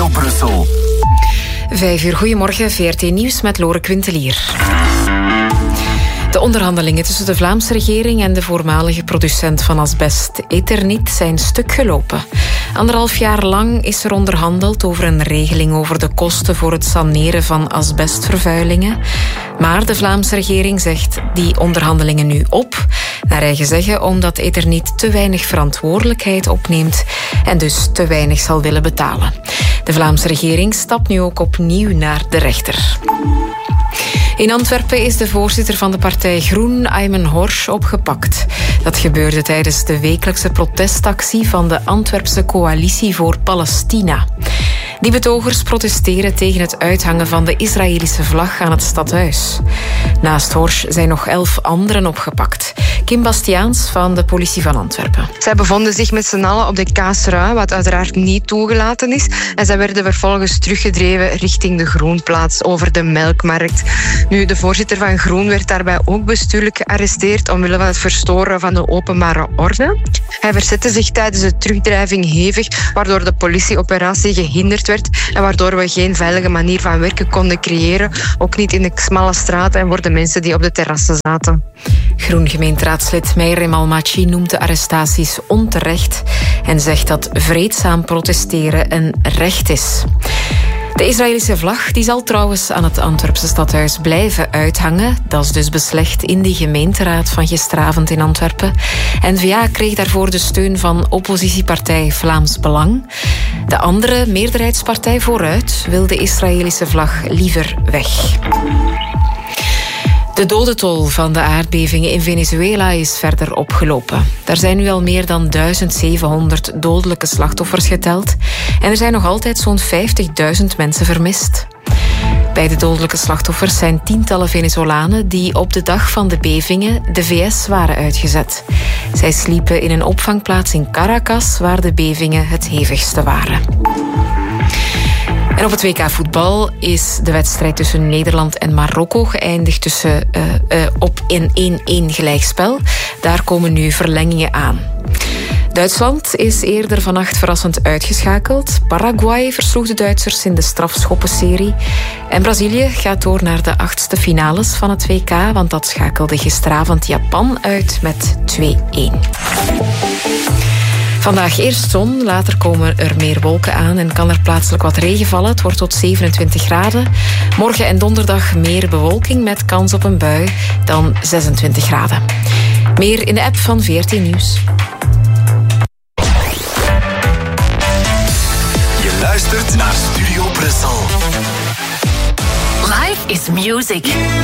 Studio Brussel. 5 uur, goedemorgen, VRT Nieuws met Lore Quintelier. De onderhandelingen tussen de Vlaamse regering en de voormalige producent van asbest Eternit zijn stuk gelopen. 1,5 jaar lang is er onderhandeld over een regeling over de kosten voor het saneren van asbestvervuilingen. Maar de Vlaamse regering zegt die onderhandelingen nu op. Naar eigen zeggen omdat Eternit te weinig verantwoordelijkheid opneemt en dus te weinig zal willen betalen. De Vlaamse regering stapt nu ook opnieuw naar de rechter. In Antwerpen is de voorzitter van de partij Groen, Aymen Horsch, opgepakt. Dat gebeurde tijdens de wekelijkse protestactie van de Antwerpse Coalitie voor Palestina. Die betogers protesteren tegen het uithangen van de Israëlische vlag aan het stadhuis. Naast Horsch zijn nog 11 anderen opgepakt. Kim Bastiaans van de politie van Antwerpen. Zij bevonden zich met z'n allen op de Kaasrui, wat uiteraard niet toegelaten is. En zij werden vervolgens teruggedreven richting de Groenplaats over de Melkmarkt. Nu, de voorzitter van Groen werd daarbij ook bestuurlijk gearresteerd omwille van het verstoren van de openbare orde. Hij verzette zich tijdens de terugdrijving hevig, waardoor de politieoperatie gehinderd werd en waardoor we geen veilige manier van werken konden creëren, ook niet in de smalle straten en voor de mensen die op de terrassen zaten. Groen gemeenteraadslid Meirem Almachi noemt de arrestaties onterecht en zegt dat vreedzaam protesteren een recht is. De Israëlische vlag die zal trouwens aan het Antwerpse stadhuis blijven uithangen. Dat is dus beslecht in de gemeenteraad van gisteravond in Antwerpen. N-VA kreeg daarvoor de steun van oppositiepartij Vlaams Belang. De andere meerderheidspartij Vooruit wil de Israëlische vlag liever weg. De dodentol van de aardbevingen in Venezuela is verder opgelopen. Er zijn nu al meer dan 1700 dodelijke slachtoffers geteld en er zijn nog altijd zo'n 50.000 mensen vermist. Bij de dodelijke slachtoffers zijn tientallen Venezolanen die op de dag van de bevingen de VS waren uitgezet. Zij sliepen in een opvangplaats in Caracas, waar de bevingen het hevigste waren. En op het WK voetbal is de wedstrijd tussen Nederland en Marokko geëindigd op een 1-1 gelijkspel. Daar komen nu verlengingen aan. Duitsland is eerder vannacht verrassend uitgeschakeld. Paraguay versloeg de Duitsers in de strafschoppenserie. En Brazilië gaat door naar de 8e finales van het WK, want dat schakelde gisteravond Japan uit met 2-1. Vandaag eerst zon, later komen er meer wolken aan en kan er plaatselijk wat regen vallen. Het wordt tot 27 graden. Morgen en donderdag meer bewolking met kans op een bui, dan 26 graden. Meer in de app van VRT Nieuws. Je luistert naar Studio Brussel. Life is music.